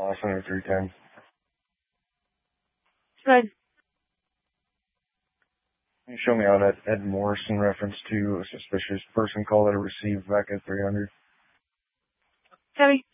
Center 310. Good. Can you show me out at Ed Morris in reference to a suspicious person call that I received back at 300? Heavy.